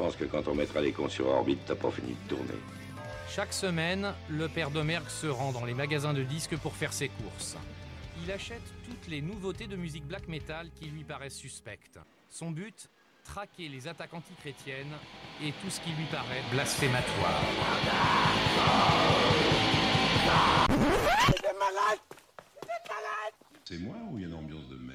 pense que quand on mettra les cons sur orbite, t'as pas fini de tourner. Chaque semaine, le père Domergue se rend dans les magasins de disques pour faire ses courses. Il achète toutes les nouveautés de musique black metal qui lui paraissent suspectes. Son but, traquer les attaques antichrétiennes et tout ce qui lui paraît blasphématoire. C'est moi ou il y a une ambiance de merde?